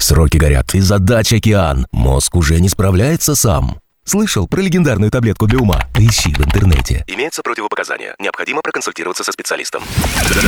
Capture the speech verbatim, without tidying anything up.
Сроки горят, и задач океан. Мозг уже не справляется сам. Слышал про легендарную таблетку для ума? Поищи в интернете. Имеются противопоказания. Необходимо проконсультироваться со специалистом.